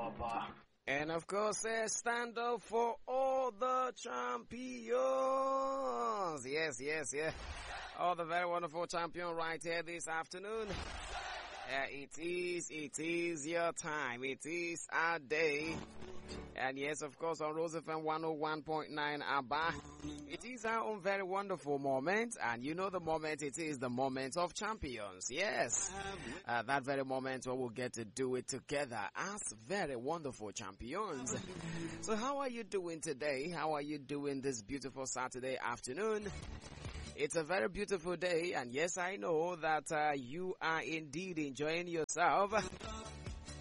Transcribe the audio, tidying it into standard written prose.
And of course, stand up for all the champions. Yes. All the very wonderful champion right here this afternoon. It is your time. It is our day. And yes, of course, on Rose FM 101.9 Abba, it is our own very wonderful moment. And you know the moment, it is the moment of champions. Yes, that very moment where we'll get to do it together as very wonderful champions. So how are you doing today? How are you doing this beautiful Saturday afternoon? It's a very beautiful day, and yes, I know that you are indeed enjoying yourself.